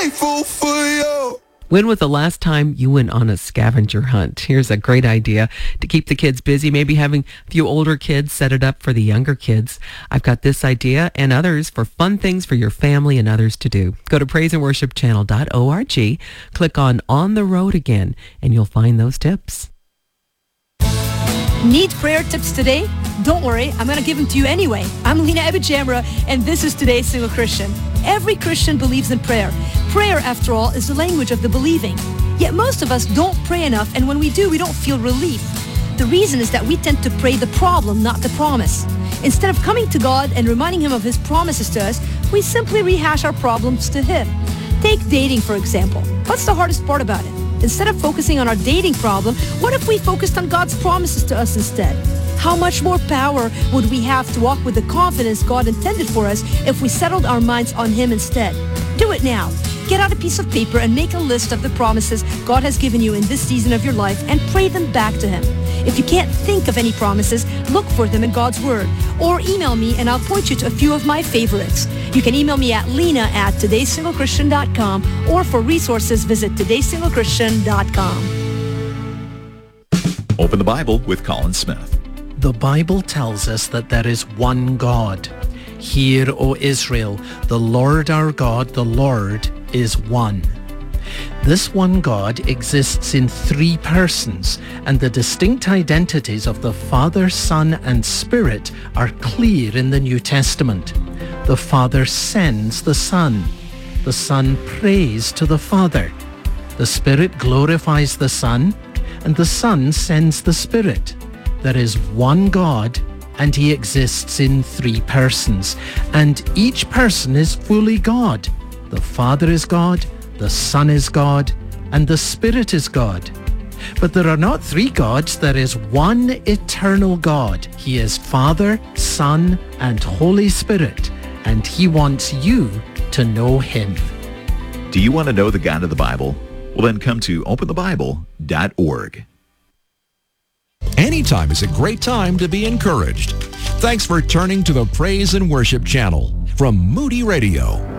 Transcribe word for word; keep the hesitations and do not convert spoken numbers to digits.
grateful for you. When was the last time you went on a scavenger hunt? Here's a great idea to keep the kids busy. Maybe having a few older kids set it up for the younger kids. I've got this idea and others for fun things for your family and others to do. Go to praise and worship channel dot org, click on On the Road Again, and you'll find those tips. Need prayer tips today? Don't worry, I'm going to give them to you anyway. I'm Lena Abijamra, and this is Today's Single Christian. Every Christian believes in prayer. Prayer, after all, is the language of the believing. Yet most of us don't pray enough, and when we do, we don't feel relief. The reason is that we tend to pray the problem, not the promise. Instead of coming to God and reminding Him of His promises to us, we simply rehash our problems to Him. Take dating, for example. What's the hardest part about it? Instead of focusing on our dating problem, what if we focused on God's promises to us instead? How much more power would we have to walk with the confidence God intended for us if we settled our minds on Him instead? Do it now. Get out a piece of paper and make a list of the promises God has given you in this season of your life and pray them back to Him. If you can't think of any promises, look for them in God's Word. Or email me and I'll point you to a few of my favorites. You can email me at lena at todays single christian dot com, or for resources, visit todays single christian dot com. Open the Bible with Colin Smith. The Bible tells us that there is one God. Hear, O Israel, the Lord our God, the Lord is one. This one God exists in three persons, and the distinct identities of the Father, Son, and Spirit are clear in the New Testament. The Father sends the Son. The Son prays to the Father. The Spirit glorifies the Son, and the Son sends the Spirit. There is one God, and He exists in three persons, and each person is fully God. The Father is God, the Son is God, and the Spirit is God. But there are not three gods, there is one eternal God. He is Father, Son, and Holy Spirit, and He wants you to know Him. Do you want to know the God of the Bible? Well, then come to open the bible dot org. Anytime is a great time to be encouraged. Thanks for turning to the Praise and Worship channel from Moody Radio.